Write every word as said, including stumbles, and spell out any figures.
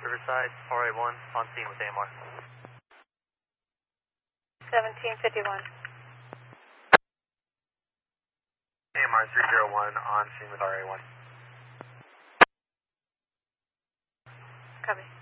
Riverside, R A one, on scene with A M R. seventeen fifty-one. A M R three zero one, on scene with R A one. Copy.